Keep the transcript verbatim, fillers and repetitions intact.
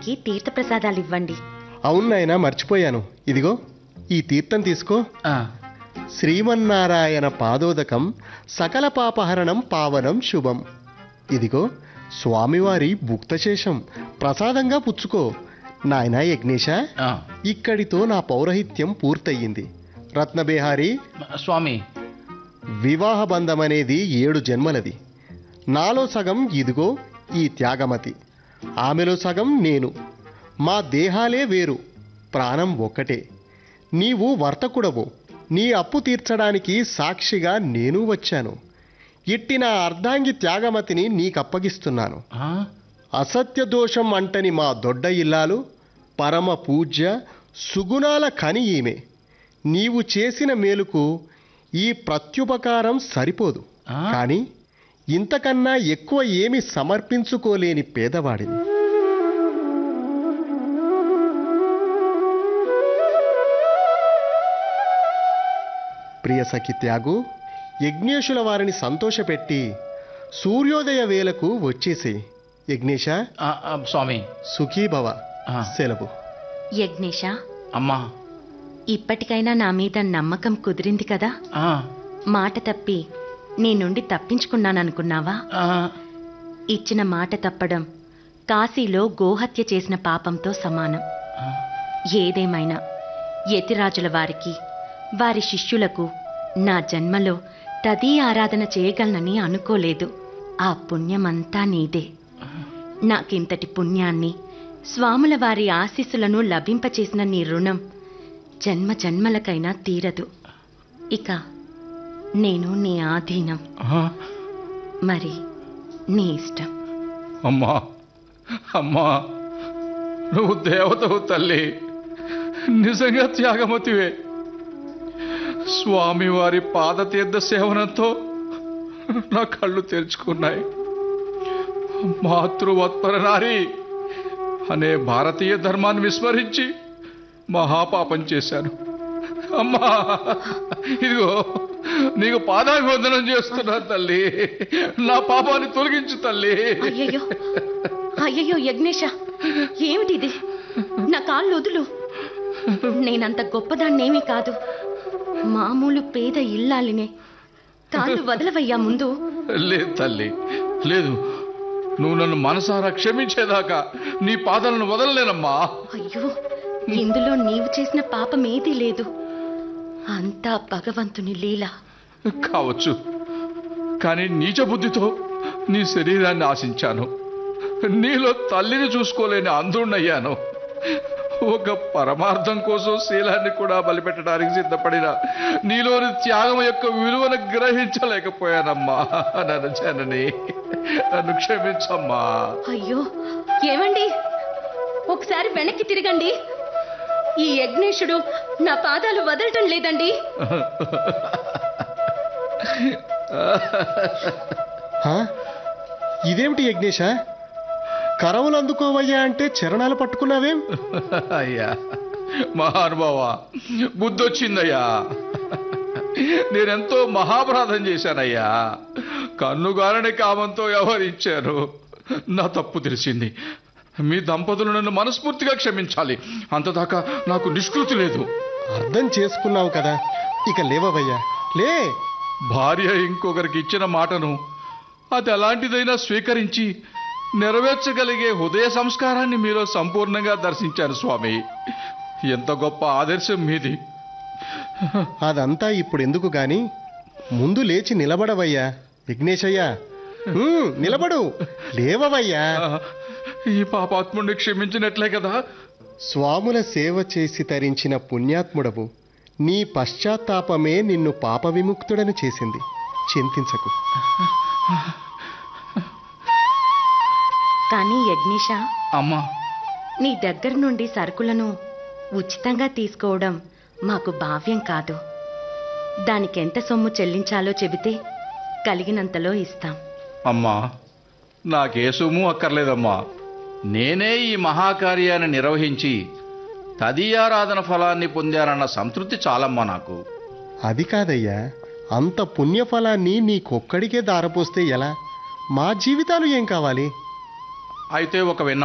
వారికి తీర్థప్రసాదాలు ఇవ్వండి. అవును నాయనా, మర్చిపోయాను. ఇదిగో ఈ తీర్థం తీసుకో. ఆ, శ్రీమన్నారాయణ పాదోదకం సకల పాపహరణం పావనం శుభం. ఇదిగో స్వామివారి భుక్తశేషం, ప్రసాదంగా పుచ్చుకో. నాయనా యజ్ఞేశ, ఆ. ఇక్కడితో నా పౌరహిత్యం పూర్తయింది. రత్నబేహారి, స్వామి. వివాహ బంధమనేది ఏడు జన్మలది. నాలో సగం ఇదిగో ఈ త్యాగమతి, ఆమెలో సగం నేను. మా దేహాలే వేరు, ప్రాణం ఒక్కటే. నీవు వర్తకుడవు, నీ అప్పు తీర్చడానికి సాక్షిగా నేను వచ్చాను. ఇట్టి నా అర్ధాంగి త్యాగమతిని నీకప్పగిస్తున్నాను. ఆ? అసత్య దోషం అంటని మా దొడ్డ ఇల్లాలు, పరమ పూజ్య సుగుణాల కని ఈమె. నీవు చేసిన మేలుకు ఈ ప్రత్యుపకారం సరిపోదు. ఆ? కానీ ఇంతకన్నా ఎక్కువ ఏమి సమర్పించుకోలేని పేదవాడిని. ప్రియ సఖి త్యాగు, యజ్ఞేశుల వారిని సంతోషపెట్టి సూర్యోదయ వేళకు వచ్చేసి. యజ్ఞేశ, ఆ, ఆ, స్వామి. సుఖీభవ. ఆ. సెలవు. యజ్ఞేశ, అమ్మా. ఇప్పటికైనా నా మీద నమ్మకం కుదిరింది కదా? ఆ, మాట తప్పి నీ నుండి తప్పించుకున్నాననుకున్నావా? ఆ, ఇచ్చిన మాట తప్పడం కాశీలో గోహత్య చేసిన పాపంతో సమానం. ఆ. ఏదేమైనా యతిరాజుల వారికి, వారి శిష్యులకు నా జన్మలో తదీ ఆరాధన చేయగలనని అనుకోలేదు. ఆ పుణ్యమంతా నీదే. నాకింతటి పుణ్యాన్ని, స్వాముల వారి ఆశీస్సులను లభింపచేసిన నీ రుణం జన్మ జన్మలకైనా తీరదు. ఇక నేను నీ ఆధీనం. ఆ. మరి నీ ఇష్టం. అమ్మా, అమ్మా, నువ్వు దేవతవు తల్లి, నిజంగా త్యాగమతివే. స్వామివారి పాదతీర్థ సేవనంతో నా కళ్ళు తెరుచుకున్నాయి. మాతృవత్పర నారి అనే భారతీయ ధర్మాన్ని విస్మరించి మహాపాపం చేశాను. అమ్మా, ఇదిగో నీకు పాదాభివందనం చేస్తున్నా తల్లి. నా పాపాన్ని తొలగించు తల్లి. అయ్యయ్యో అయ్యయ్యో యజ్ఞేశ, ఏమిటిది? నా కాళ్ళు వదులు. నేనంత గొప్పదాన్నేమీ కాదు, మామూలు పేద ఇల్లాలినే. కాళ్ళు వదలవయ్యా ముందు. లేదు తల్లి, లేదు. నువ్వు నన్ను మనసారా క్షమించేదాకా నీ పాదాలను వదలలేనమ్మా. అయ్యో, ఇందులో నీవు చేసిన పాపం ఏదీ లేదు. అంతా భగవంతుని లీల. కావచ్చు, కానీ నీచ బుద్ధితో నీ శరీరాన్ని ఆశించాను. నీలో తల్లిని చూసుకోలేని అంధుణ్ణయ్యాను. ఒక పరమార్థం కోసం శీలాన్ని కూడా బలిపెట్టడానికి సిద్ధపడిన నీలోని త్యాగం యొక్క విలువను గ్రహించలేకపోయానమ్మా. నన్ను జనని, నన్ను క్షమించమ్మా. అయ్యో, ఏమండి, ఒకసారి వెనక్కి తిరగండి. ఈ యజ్ఞేశుడు నా పాదాలు వదలటం లేదండి. హా? ఇదేమిటి యజ్ఞేశ, కరవులు అందుకోవయ్యా అంటే చరణాలు పట్టుకున్నావేం? అయ్యా మహానుభావ, బుద్ధొచ్చిందయ్యా. నేనెంతో మహాపరాధం చేశానయ్యా. కన్నుగారని కామంతో వ్యవహరించాను. నా తప్పు తెలిసింది. మీ దంపతులు నన్ను మనస్ఫూర్తిగా క్షమించాలి. అంతదాకా నాకు నిష్కృతి లేదు. అర్థం చేసుకున్నావు కదా, ఇక లేవవయ్యా, లే. భార్య ఇంకొకరికి ఇచ్చిన మాటను అది ఎలాంటిదైనా స్వీకరించి నెరవేర్చగలిగే హృదయ సంస్కారాన్ని మీలో సంపూర్ణంగా దర్శించారు స్వామి. ఎంత గొప్ప ఆదర్శం మీది. అదంతా ఇప్పుడు ఎందుకు గాని ముందు లేచి నిలబడవయ్యా విఘ్నేశయ్యా. ఉమ్, నిలబడు, లేవవయ్యా. ఈ పాపాత్ముడిని క్షమించినట్లే కదా. స్వాముల సేవ చేసి తరించిన పుణ్యాత్ముడవు. నీ పశ్చాత్తాపమే నిన్ను పాప విముక్తుడని చేసింది. చింతించకు. కానీ యజ్ఞేశ, అమ్మా, నీ దగ్గర నుండి సరుకులను ఉచితంగా తీసుకోవడం మాకు భావ్యం కాదు. దానికెంత సొమ్ము చెల్లించాలో చెబితే కలిగినంతలో ఇస్తాం. అమ్మా, నాకే సొమ్ము అక్కర్లేదమ్మా. నేనే ఈ మహాకార్యాన్ని నిర్వహించి తదీయారాధన ఫలాన్ని పొందానన్న సంతృప్తి చాలమ్మా నాకు. అది కాదయ్యా, అంత పుణ్యఫలాన్ని నీకొక్కడికే దారపోస్తే ఎలా? మా జీవితాలు ఏం కావాలి? అయితే ఒక విన్న